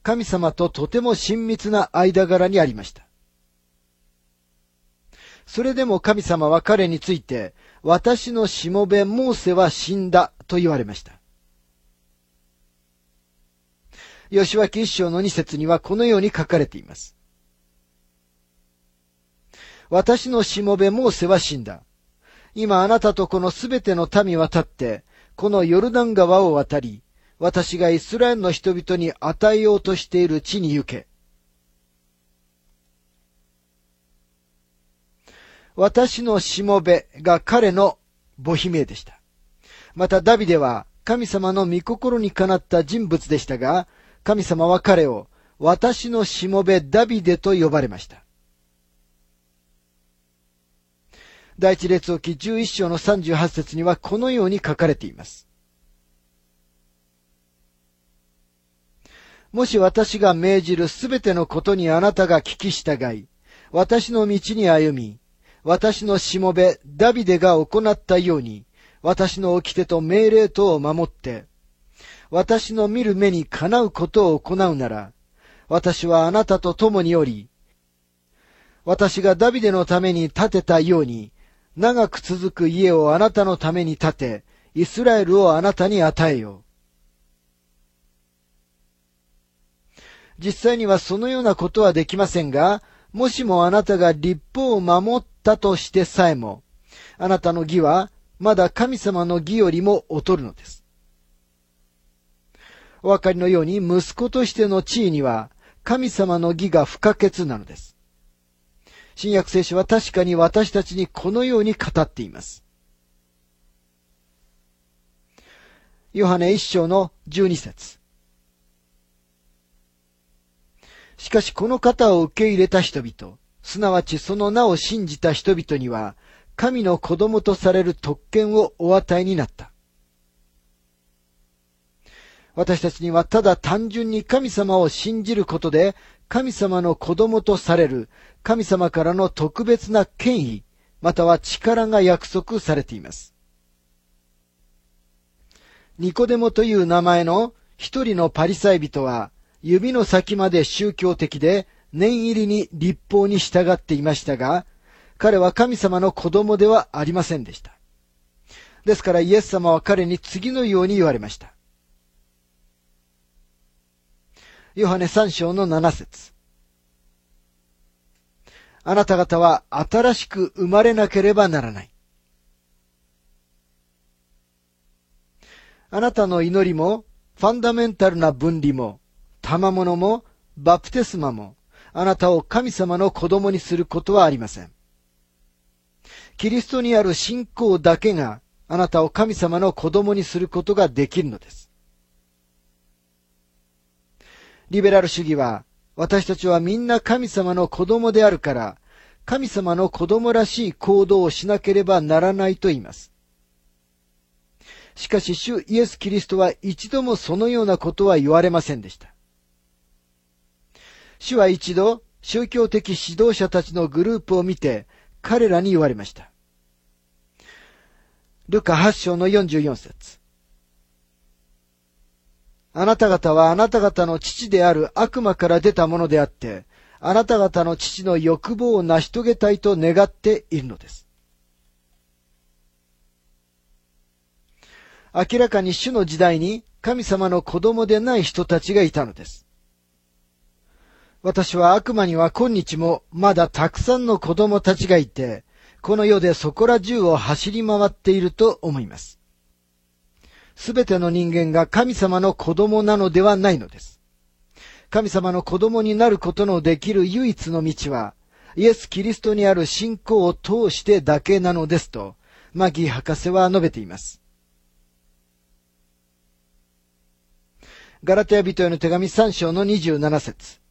神様ととても親密な間柄にありました。それでも神様は彼について、私のしもべモーセは死んだと言われました。ヨシュア記1章の2節にはこのように書かれています。私のしもべモーセは死んだ。今あなたとこのすべての民は立って、このヨルダン川を渡り、私がイスラエルの人々に与えようとしている地に行け。私のしもべが彼の母姫でした。またダビデは神様の御心にかなった人物でしたが、神様は彼を私のしもべダビデと呼ばれました。第一列王記11章の38節にはこのように書かれています。もし私が命じるすべてのことにあなたが聞き従い、私の道に歩み、私のしもべダビデが行ったように、私の掟と命令等を守って、私の見る目にかなうことを行うなら、私はあなたと共におり、私がダビデのために建てたように、長く続く家をあなたのために建て、イスラエルをあなたに与えよう。実際にはそのようなことはできませんが、もしもあなたが律法を守ったとしてさえも、あなたの義はまだ神様の義よりも劣るのです。お分かりのように息子としての地位には神様の義が不可欠なのです。新約聖書は確かに私たちにこのように語っています。ヨハネ1章の12節。しかしこの方を受け入れた人々、すなわちその名を信じた人々には、神の子供とされる特権をお与えになった。私たちにはただ単純に神様を信じることで、神様の子供とされる神様からの特別な権威、または力が約束されています。ニコデモという名前の一人のパリサイ人は、指の先まで宗教的で念入りに律法に従っていましたが、彼は神様の子供ではありませんでした。ですからイエス様は彼に次のように言われました。ヨハネ3章の7節。あなた方は新しく生まれなければならない。あなたの祈りも、ファンダメンタルな分離も、賜物も、バプテスマも、あなたを神様の子供にすることはありません。キリストにある信仰だけが、あなたを神様の子供にすることができるのです。リベラル主義は、私たちはみんな神様の子供であるから、神様の子供らしい行動をしなければならないと言います。しかし主イエス・キリストは一度もそのようなことは言われませんでした。主は一度、宗教的指導者たちのグループを見て、彼らに言われました。ルカ8章の44節。あなた方はあなた方の父である悪魔から出たものであって、あなた方の父の欲望を成し遂げたいと願っているのです。明らかに主の時代に神様の子供でない人たちがいたのです。私は悪魔には今日もまだたくさんの子供たちがいて、この世でそこら中を走り回っていると思います。すべての人間が神様の子供なのではないのです。神様の子供になることのできる唯一の道は、イエス・キリストにある信仰を通してだけなのですと、マギー博士は述べています。ガラテヤ人への手紙3章の27節。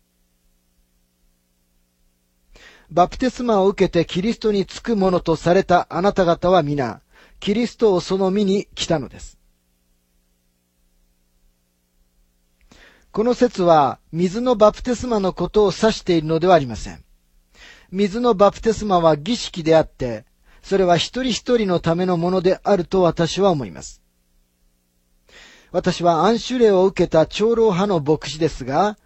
バプテスマを受けてキリストにつくものとされたあなた方は皆、キリストをその身に来たのです。この説は水のバプテスマのことを指しているのではありません。水のバプテスマは儀式であって、それは一人一人のためのものであると私は思います。私は安守令を受けた長老派の牧師ですが、